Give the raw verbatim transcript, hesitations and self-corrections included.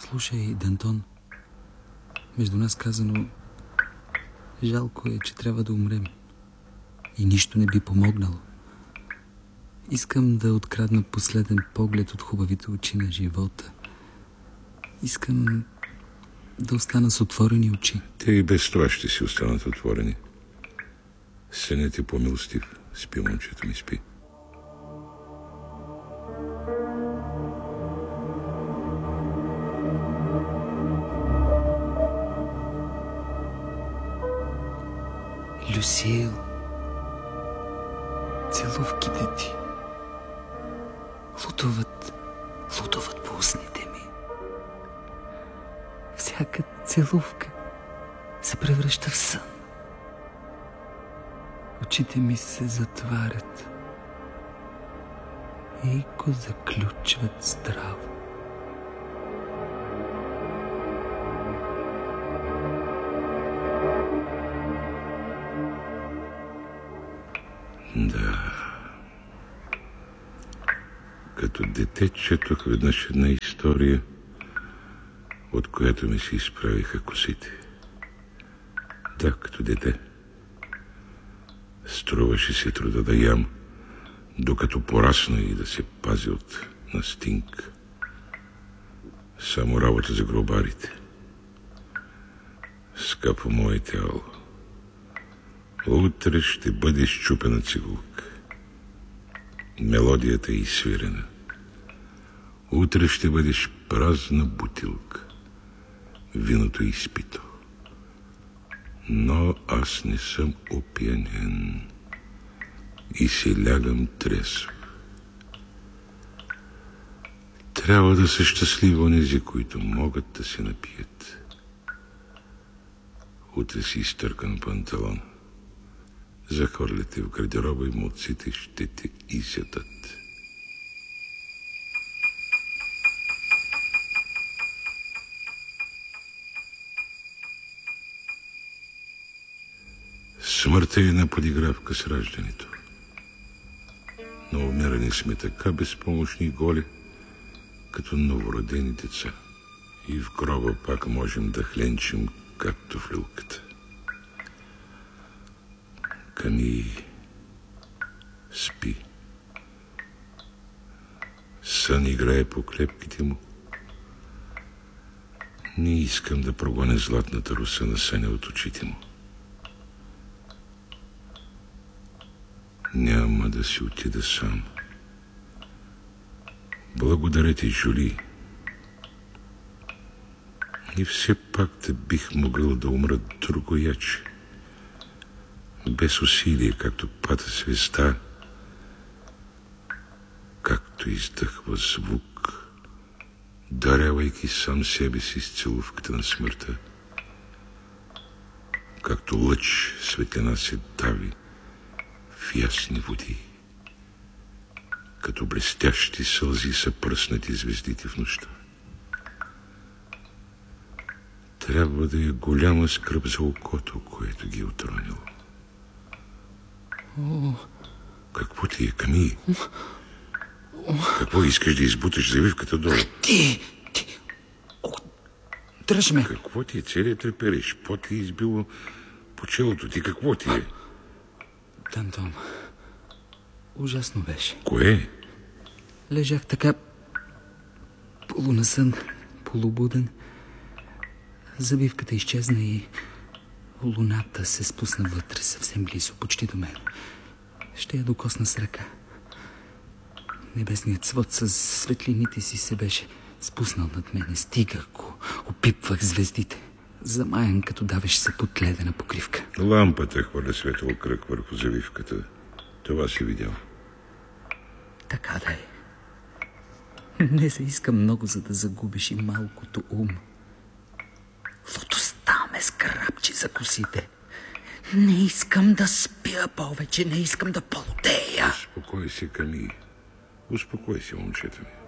Слушай, Дантон, между нас казано, жалко е, че трябва да умрем. И нищо не би помогнало. Искам да открадна последен поглед от хубавите очи на живота. Искам да остана с отворени очи. Те и без това ще си останат отворени. Сънят е по-милостив. Спи, момчето ми, спи. Люсил, целувките ти лутуват, лутуват по устните ми. Всяка целувка се превръща в сън. Очите ми се затварят и го заключват здраво. Да. Като дете четох веднъж една история, от която ми се изправиха косите. Да, като дете. Струваше се труда да ям, докато порасна и да се пази от настинк. Само работа за гробарите. Скъпо мое тяло, утре ще бъде счупена цигулка. Мелодията е изсвирена. Утре ще бъдеш празна бутилка. Виното е изпито. Но аз не съм опиянен и си лягам трезв. Трябва да са щастливи онези, които могат да се напият. Утре си изтъркан панталон. Захвърляте в гардероба и молците ще те изядат. Смъртта е една подигравка с раждането. Но умирани сме така безпомощни и голи, като новородени деца. И в гроба пак можем да хленчим, както в люлката. Ками, спи. Сън играе по клепките му. Не искам да прогоня златната руса на съня от очите му. Няма да си отида сам. Благодаря ти, Жули. И все пак да бих могъл да умра другояче. Без усилие, както пада звезда, както издъхва звук, дарявайки сам себе си с целувката на смъртта, както лъч светлина се дави в ясни води, като блестящи сълзи са пръснати звездите в нощта. Трябва да е голяма скръб за окото, което ги е отронило. О, какво ти е, Ками? О, какво искаш да избуташ завивката долу? Ти, ти, о, дръж ме. Какво ти е? Целият трепериш. Пот ти е избило по челото ти. Какво ти е? Дантон, ужасно беше. Кое? Лежах така полунасън, полубуден. Завивката изчезна и луната се спусна вътре, съвсем близо, почти до мен. Ще я докосна с ръка. Небесният свод с светлините си се беше спуснал над мене. Стигах го, опипвах звездите. Замаян, като давеш се под ледена покривка. Лампата хвърля светъл кръг върху завивката. Това си видял. Така да е. Не се иска много, за да загубиш и малкото ум. Лудостта ме скрапчи за косите. Не искам да спя повече, не искам да полудея. Успокой се, Ками. Успокой се, момчето ми.